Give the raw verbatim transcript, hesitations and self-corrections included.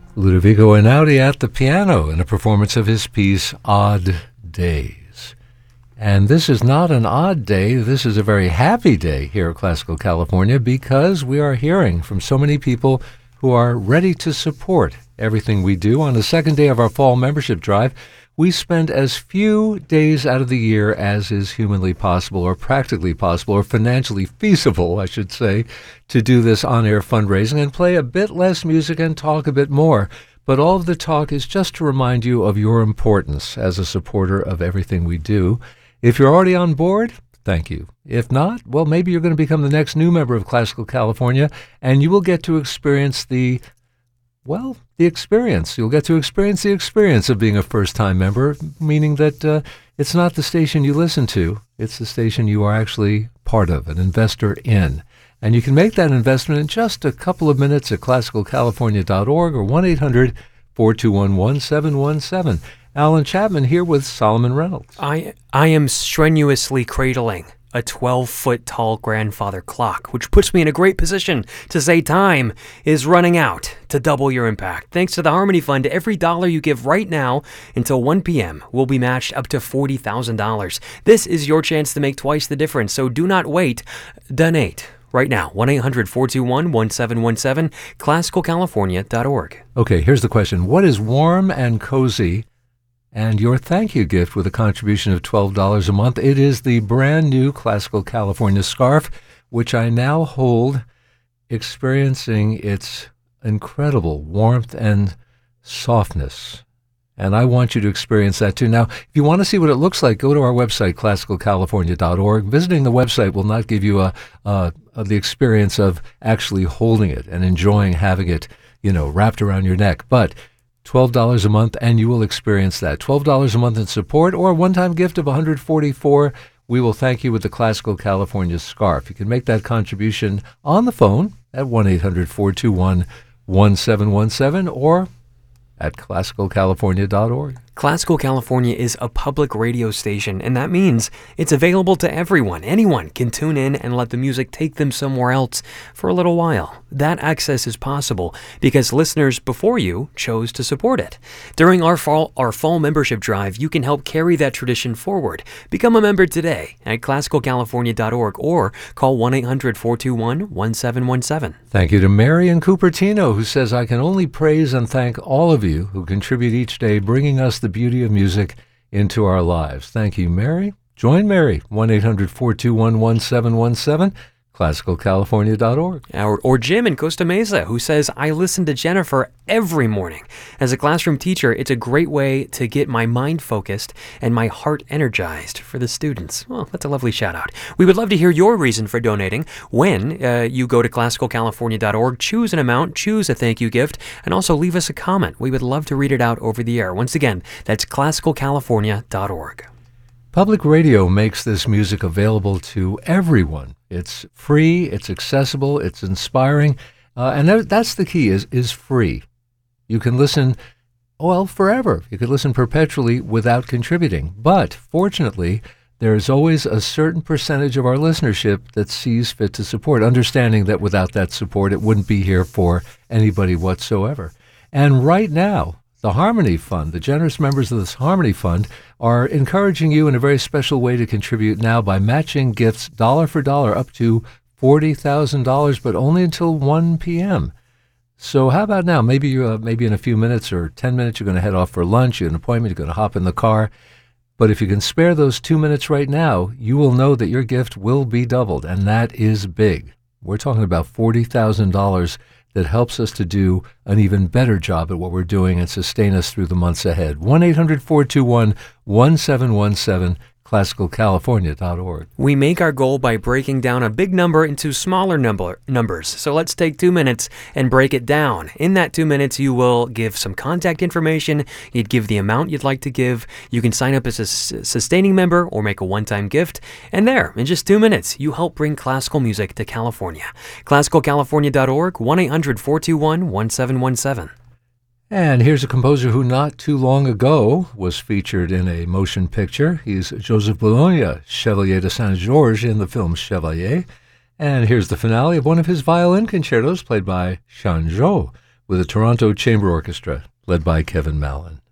Ludovico Einaudi at the piano in a performance of his piece, Odd Days. And this is not an odd day, this is a very happy day here at Classical California because we are hearing from so many people who are ready to support everything we do. On the second day of our fall membership drive, we spend as few days out of the year as is humanly possible or practically possible or financially feasible, I should say, to do this on-air fundraising and play a bit less music and talk a bit more. But all of the talk is just to remind you of your importance as a supporter of everything we do. If you're already on board, thank you. If not, well, maybe you're going to become the next new member of Classical California, and you will get to experience the, well, the experience. You'll get to experience the experience of being a first-time member, meaning that uh, it's not the station you listen to, it's the station you are actually part of, an investor in. And you can make that investment in just a couple of minutes at classical california dot org or one eight hundred, four two one, one seven one seven. Alan Chapman here with Solomon Reynolds. I I am strenuously cradling a twelve-foot tall grandfather clock, which puts me in a great position to say time is running out to double your impact. Thanks to the Harmony Fund, every dollar you give right now until one p.m. will be matched up to forty thousand dollars. This is your chance to make twice the difference, so do not wait. Donate right now, one eight hundred, four two one, one seven one seven, classical california dot org. Okay, here's the question. What is warm and cozy and your thank you gift with a contribution of twelve dollars a month? It is the brand new Classical California scarf, which I now hold, experiencing its incredible warmth and softness. And I want you to experience that too. Now, if you want to see what it looks like, go to our website, classical california dot org. Visiting the website will not give you a, a, a the experience of actually holding it and enjoying having it, you know, wrapped around your neck. But twelve dollars a month, and you will experience that. twelve dollars a month in support or a one-time gift of one hundred forty-four dollars. We will thank you with the Classical California scarf. You can make that contribution on the phone at one eight hundred, four two one, one seven one seven or at classical california dot org. Classical California is a public radio station, and that means it's available to everyone. Anyone can tune in and let the music take them somewhere else for a little while. That access is possible because listeners before you chose to support it. During our fall, our fall membership drive, you can help carry that tradition forward. Become a member today at classical california dot org or call one eight hundred, four two one, one seven one seven. Thank you to Mary in Cupertino, who says, I can only praise and thank all of you who contribute each day, bringing us the beauty of music into our lives. Thank you, Mary. Join Mary, one eight hundred, four two one, one seven one seven, classical california dot org. Or, or Jim in Costa Mesa, who says, I listen to Jennifer every morning. As a classroom teacher, it's a great way to get my mind focused and my heart energized for the students. Well, that's a lovely shout out. We would love to hear your reason for donating when uh, you go to classical california dot org, choose an amount, choose a thank you gift, and also leave us a comment. We would love to read it out over the air. Once again, that's classical california dot org. Public radio makes this music available to everyone. It's free, it's accessible, it's inspiring, uh, and that, that's the key, is is free. You can listen, well, forever. You could listen perpetually without contributing. But fortunately, there's always a certain percentage of our listenership that sees fit to support, understanding that without that support, it wouldn't be here for anybody whatsoever. And right now, the Harmony Fund, the generous members of this Harmony Fund, are encouraging you in a very special way to contribute now by matching gifts dollar for dollar up to forty thousand dollars, but only until one p.m. So how about now? Maybe you, uh, maybe in a few minutes or ten minutes, you're going to head off for lunch, you have an appointment, you're going to hop in the car. But if you can spare those two minutes right now, you will know that your gift will be doubled, and that is big. We're talking about forty thousand dollars that helps us to do an even better job at what we're doing and sustain us through the months ahead. one eight hundred, four two one, one seven one seven, classical california dot org. We make our goal by breaking down a big number into smaller number numbers. So let's take two minutes and break it down. In that two minutes, you will give some contact information. You'd give the amount you'd like to give. You can sign up as a sustaining member or make a one-time gift. And there, in just two minutes, you help bring classical music to California. classical california dot org, one eight hundred, four two one, one seven one seven. And here's a composer who not too long ago was featured in a motion picture. He's Joseph Bologna, Chevalier de Saint-Georges in the film Chevalier. And here's the finale of one of his violin concertos played by Shanzhou with the Toronto Chamber Orchestra, led by Kevin Mallon.